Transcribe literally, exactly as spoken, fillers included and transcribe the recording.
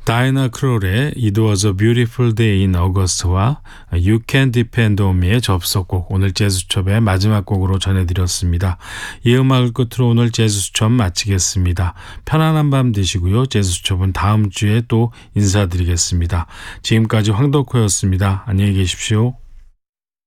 다이나 크롤의 It was a beautiful day in August와 You can depend on me의 접속곡, 오늘 재즈수첩의 마지막 곡으로 전해드렸습니다. 이 음악을 끝으로 오늘 재즈수첩 마치겠습니다. 편안한 밤 되시고요. 재즈수첩은 다음 주에 또 인사드리겠습니다. 지금까지 황덕호였습니다. 안녕히 계십시오.